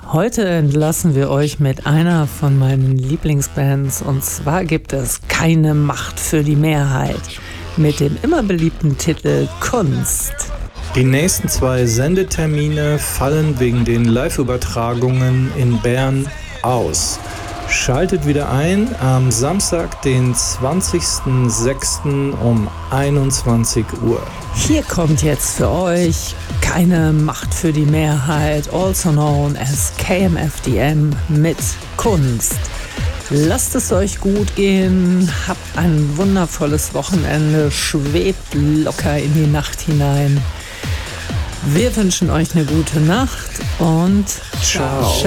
Heute entlassen wir euch mit einer von meinen Lieblingsbands, und zwar gibt es Keine Macht für die Mehrheit mit dem immer beliebten Titel Kunst. Die nächsten 2 Sendetermine fallen wegen den Live-Übertragungen in Bern aus. Schaltet wieder ein am Samstag, den 20.06. um 21 Uhr. Hier kommt jetzt für euch Keine Macht für die Mehrheit, also known as KMFDM mit Kunst. Lasst es euch gut gehen, habt ein wundervolles Wochenende, schwebt locker in die Nacht hinein. Wir wünschen euch eine gute Nacht und ciao.